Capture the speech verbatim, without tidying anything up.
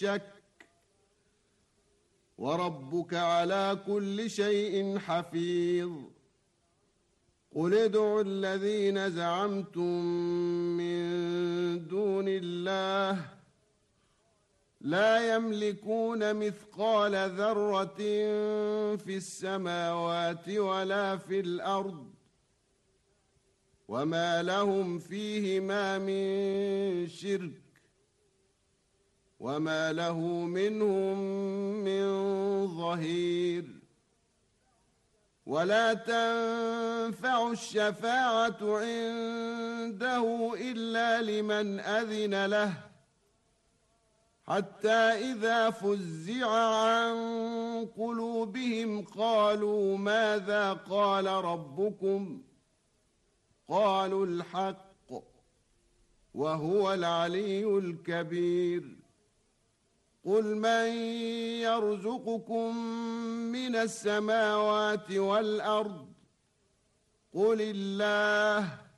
شك وربك على كل شيء حفيظ قل ادعوا الذين زعمتم من دون الله لا يملكون مثقال ذرة في السماوات ولا في الأرض وما لهم فيهما من شرك وما له منهم من ظهير ولا تنفع الشفاعة عنده إلا لمن أذن له حتى إذا فزع عن قلوبهم قالوا ماذا قال ربكم قالوا الحق وهو العلي الكبير قل من يرزقكم من السماوات والأرض قل الله